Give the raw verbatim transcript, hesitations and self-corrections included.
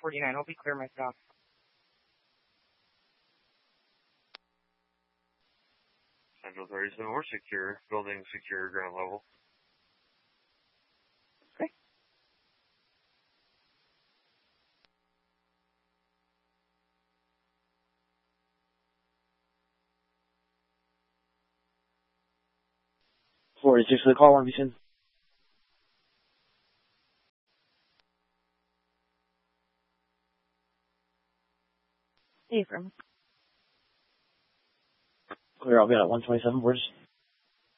forty-nine. I'll be clear myself. Central thirty-seven, we're secure. Building secure, ground level. Okay. forty-six for the call, one Beacon. Affirm. Clear, I'll be at one twenty-seven, words.